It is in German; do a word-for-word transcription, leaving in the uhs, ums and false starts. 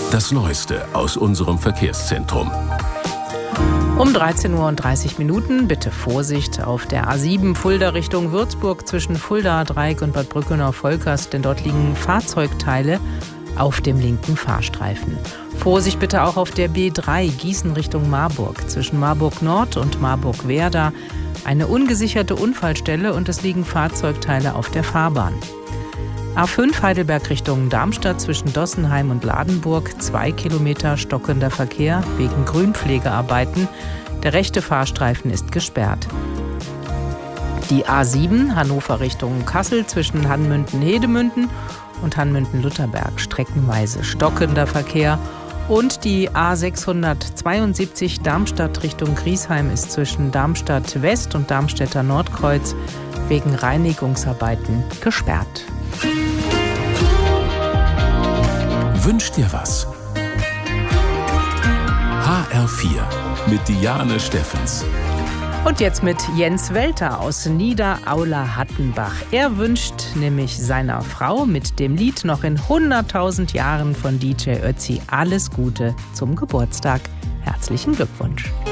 Das Neueste aus unserem Verkehrszentrum. Um dreizehn Uhr dreißig Minuten bitte Vorsicht auf der A sieben Fulda Richtung Würzburg zwischen Fulda Dreieck und Bad Brückenau-Volkers, denn dort liegen Fahrzeugteile auf dem linken Fahrstreifen. Vorsicht bitte auch auf der B drei Gießen Richtung Marburg zwischen Marburg Nord und Marburg Werder. Eine ungesicherte Unfallstelle und es liegen Fahrzeugteile auf der Fahrbahn. A fünf Heidelberg Richtung Darmstadt zwischen Dossenheim und Ladenburg, zwei Kilometer stockender Verkehr wegen Grünpflegearbeiten. Der rechte Fahrstreifen ist gesperrt. Die A sieben Hannover Richtung Kassel zwischen Hannmünden-Hedemünden und Hannmünden-Lutherberg, streckenweise stockender Verkehr. Und die A sechshundertzweiundsiebzig Darmstadt Richtung Griesheim ist zwischen Darmstadt West und Darmstädter Nordkreuz wegen Reinigungsarbeiten gesperrt. Wünsch dir was? H R vier mit Diane Steffens. Und jetzt mit Jens Welter aus Niederaula-Hattenbach. Er wünscht nämlich seiner Frau mit dem Lied noch in hunderttausend Jahren von D J Ötzi alles Gute zum Geburtstag. Herzlichen Glückwunsch.